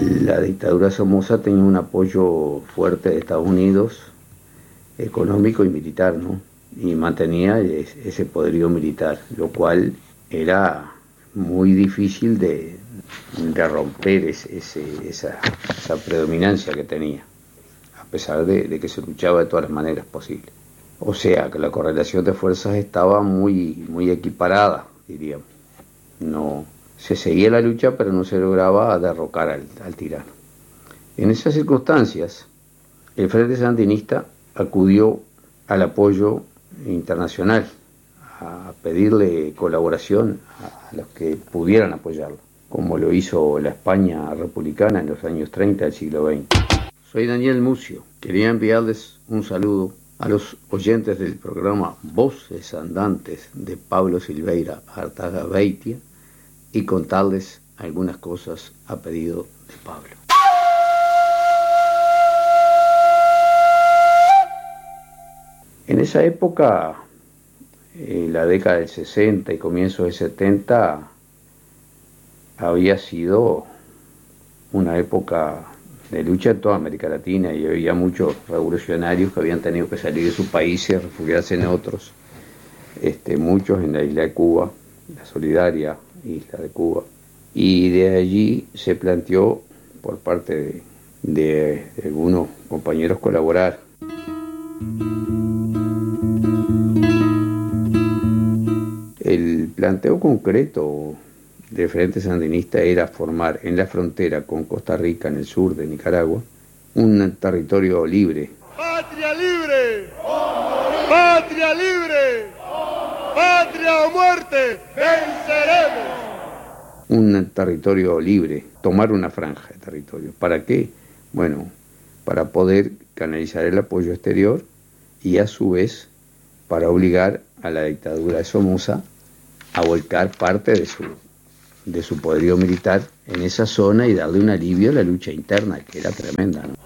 La dictadura de Somoza tenía un apoyo fuerte de Estados Unidos, económico y militar, ¿no? Y mantenía ese poderío militar, lo cual era muy difícil de romper esa predominancia que tenía, a pesar de que se luchaba de todas las maneras posibles. O sea, que la correlación de fuerzas estaba muy equiparada, diríamos. No, se seguía la lucha, pero no se lograba derrocar al tirano. En esas circunstancias, el Frente Sandinista acudió al apoyo internacional, a pedirle colaboración a los que pudieran apoyarlo, como lo hizo la España republicana en los años 30 del siglo XX. Soy Daniel Mucio. Quería enviarles un saludo a los oyentes del programa Voces Andantes de Pablo Silveira Artaga Beitia y contarles algunas cosas a pedido de Pablo. En esa época, la década del 60 y comienzos del 70, había sido una época de lucha en toda América Latina y había muchos revolucionarios que habían tenido que salir de sus países, refugiarse en otros, muchos en la isla de Cuba, la solidaria isla de Cuba, y de allí se planteó por parte de algunos compañeros colaborar. El planteo concreto del Frente Sandinista era formar en la frontera con Costa Rica, en el sur de Nicaragua, un territorio libre. ¡Patria libre! ¡Patria libre! ¡Patria o muerte! ¡Venceremos! Un territorio libre, tomar una franja de territorio. ¿Para qué? Bueno, para poder canalizar el apoyo exterior y a su vez para obligar a la dictadura de Somoza a volcar parte de su poderío militar en esa zona y darle un alivio a la lucha interna, que era tremenda, ¿no?